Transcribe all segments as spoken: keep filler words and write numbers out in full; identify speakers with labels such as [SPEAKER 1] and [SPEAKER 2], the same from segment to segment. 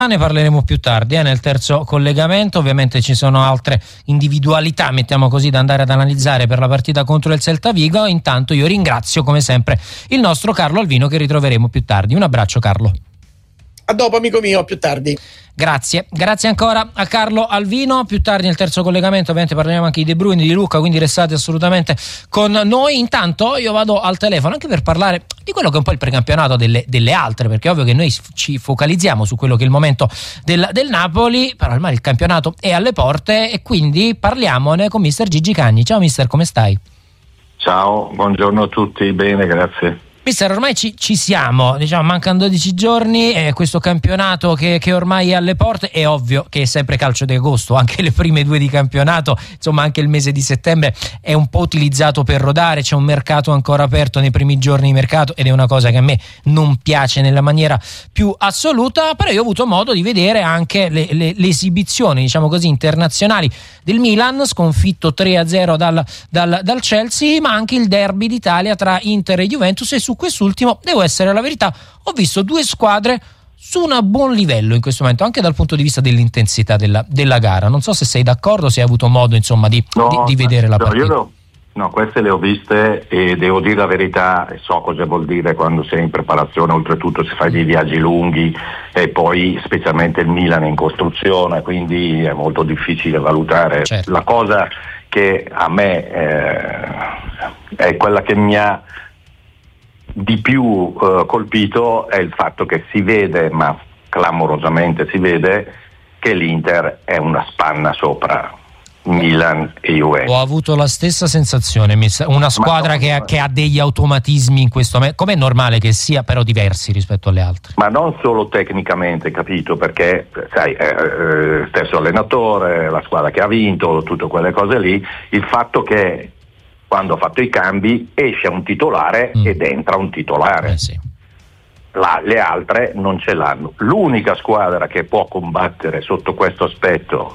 [SPEAKER 1] Ne parleremo più tardi eh, nel terzo collegamento. Ovviamente ci sono altre individualità, mettiamo così, da andare ad analizzare per la partita contro il Celta Vigo. Intanto io ringrazio come sempre il nostro Carlo Alvino, che ritroveremo più tardi. Un abbraccio, Carlo.
[SPEAKER 2] A dopo, amico mio, a più tardi.
[SPEAKER 1] Grazie, grazie ancora a Carlo Alvino. Più tardi nel terzo collegamento ovviamente parleremo anche di De Bruyne, di Lucca, quindi restate assolutamente con noi. Intanto io vado al telefono anche per parlare di quello che è un po' il precampionato delle, delle altre, perché è ovvio che noi ci focalizziamo su quello che è il momento del, del Napoli, però ormai il campionato è alle porte e quindi parliamone con mister Gigi Cagni. Ciao mister, come stai?
[SPEAKER 3] Ciao, buongiorno a tutti, bene, grazie.
[SPEAKER 1] Mister, ormai ci, ci siamo, diciamo, mancano dodici giorni, eh, questo campionato che, che ormai è alle porte. È ovvio che è sempre calcio di agosto, anche le prime due di campionato, insomma anche il mese di settembre è un po' utilizzato per rodare, c'è un mercato ancora aperto nei primi giorni di mercato ed è una cosa che a me non piace nella maniera più assoluta, però io ho avuto modo di vedere anche le, le, le esibizioni, diciamo così, internazionali del Milan, sconfitto tre a zero dal, dal, dal Chelsea, ma anche il derby d'Italia tra Inter e Juventus, e su quest'ultimo, devo essere la verità, ho visto due squadre su un buon livello in questo momento, anche dal punto di vista dell'intensità della, della gara. Non so se sei d'accordo, se hai avuto modo insomma di,
[SPEAKER 3] no,
[SPEAKER 1] di, di vedere la
[SPEAKER 3] no,
[SPEAKER 1] partita.
[SPEAKER 3] Io no, no, queste le ho viste e devo dire la verità, e so cosa vuol dire quando sei in preparazione, oltretutto se fai dei viaggi lunghi e poi specialmente il Milan è in costruzione, quindi è molto difficile valutare.
[SPEAKER 1] Certo.
[SPEAKER 3] La cosa che a me eh, è quella che mi ha di più eh, colpito è il fatto che si vede, ma clamorosamente si vede, che l'Inter è una spanna sopra Milan e Juventus.
[SPEAKER 1] Ho avuto la stessa sensazione, una squadra
[SPEAKER 3] no,
[SPEAKER 1] che, ha, che ha degli automatismi in questo momento, come è normale che sia, però diversi rispetto alle altre.
[SPEAKER 3] Ma non solo tecnicamente, capito, perché sai, eh, stesso allenatore, la squadra che ha vinto, tutte quelle cose lì, il fatto che quando ha fatto i cambi esce un titolare mm. ed entra un titolare.
[SPEAKER 1] Eh sì.
[SPEAKER 3] La, le altre non ce l'hanno. L'unica squadra che può combattere sotto questo aspetto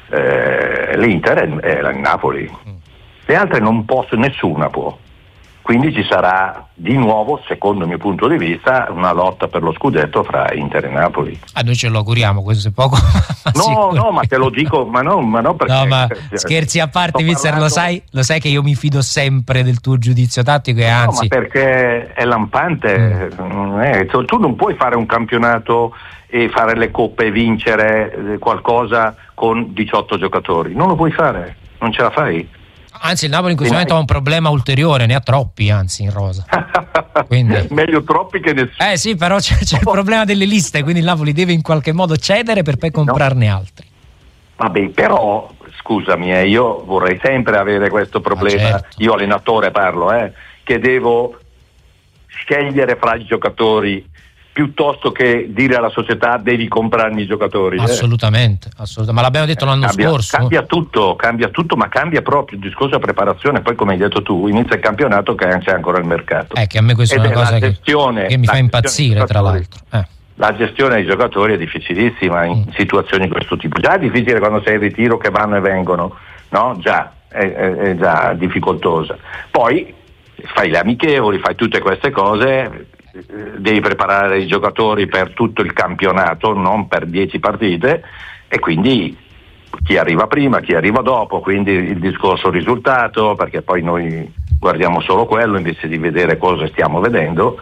[SPEAKER 3] eh, l'Inter è, è il Napoli. Mm. Le altre non possono, nessuna può. Quindi ci sarà di nuovo, secondo il mio punto di vista, una lotta per lo scudetto fra Inter e Napoli.
[SPEAKER 1] Ah, noi ce lo auguriamo, questo è poco.
[SPEAKER 3] No, no, ma te lo dico, ma no, ma no perché.
[SPEAKER 1] No, ma scherzi a parte, mister, parlando... lo sai, lo sai che io mi fido sempre del tuo giudizio tattico e anzi.
[SPEAKER 3] No, ma perché è lampante, mm. non è, tu non puoi fare un campionato e fare le coppe e vincere qualcosa con diciotto giocatori, non lo puoi fare, non ce la fai.
[SPEAKER 1] Anzi, il Napoli in questo momento ha un problema ulteriore, ne ha troppi anzi in rosa. Quindi...
[SPEAKER 3] meglio troppi che nessuno.
[SPEAKER 1] Eh sì, però c'è, c'è il problema delle liste, quindi il Napoli deve in qualche modo cedere per poi comprarne no. altri.
[SPEAKER 3] Vabbè, però scusami, eh, io vorrei sempre avere questo problema, ah, certo. Io allenatore parlo, eh, che devo scegliere fra i giocatori piuttosto che dire alla società devi comprarmi i giocatori.
[SPEAKER 1] Assolutamente, eh. assolutamente. Ma l'abbiamo detto l'anno
[SPEAKER 3] cambia,
[SPEAKER 1] scorso.
[SPEAKER 3] Cambia tutto, cambia tutto, ma cambia proprio il discorso della preparazione. Poi, come hai detto tu, inizia il campionato che c'è ancora il mercato.
[SPEAKER 1] Eh, che a me questa
[SPEAKER 3] Ed
[SPEAKER 1] è una
[SPEAKER 3] è
[SPEAKER 1] cosa che,
[SPEAKER 3] gestione,
[SPEAKER 1] che mi fa impazzire, tra l'altro. Eh.
[SPEAKER 3] La gestione dei giocatori è difficilissima in mm. situazioni di questo tipo. Già è difficile quando sei in ritiro che vanno e vengono, no? Già, è, è, è già difficoltosa. Poi fai le amichevoli, fai tutte queste cose, devi preparare i giocatori per tutto il campionato, non per dieci partite, e quindi chi arriva prima, chi arriva dopo, quindi il discorso risultato, perché poi noi guardiamo solo quello invece di vedere cosa stiamo vedendo.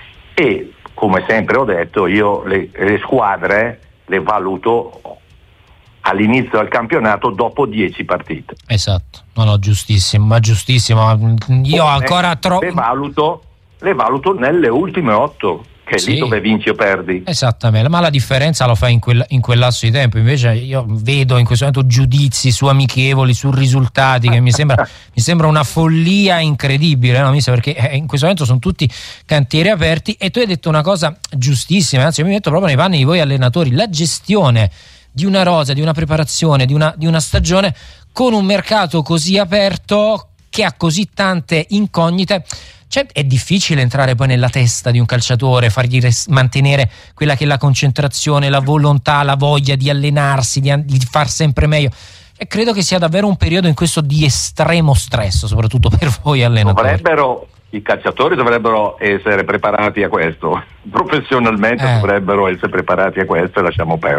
[SPEAKER 3] E come sempre ho detto, io le, le squadre le valuto all'inizio del campionato dopo dieci partite.
[SPEAKER 1] Esatto, no no, giustissimo, ma giustissimo. Io come ancora troppo
[SPEAKER 3] le valuto le valuto nelle ultime otto, che è sì. lì dove vinci o perdi.
[SPEAKER 1] Esattamente, ma la differenza lo fai in quel, in quel lasso di tempo. Invece io vedo in questo momento giudizi su amichevoli, su risultati che mi sembra mi sembra una follia incredibile, no? Perché in questo momento sono tutti cantieri aperti, e tu hai detto una cosa giustissima, anzi io mi metto proprio nei panni di voi allenatori, la gestione di una rosa, di una preparazione, di una, di una stagione con un mercato così aperto che ha così tante incognite. Cioè, è difficile entrare poi nella testa di un calciatore, fargli res- mantenere quella che è la concentrazione, la volontà, la voglia di allenarsi, di, an- di far sempre meglio. E credo che sia davvero un periodo in questo di estremo stress, soprattutto per voi allenatori.
[SPEAKER 3] Dovrebbero, i calciatori dovrebbero essere preparati a questo, professionalmente
[SPEAKER 1] eh.
[SPEAKER 3] dovrebbero essere preparati a questo e lasciamo perdere.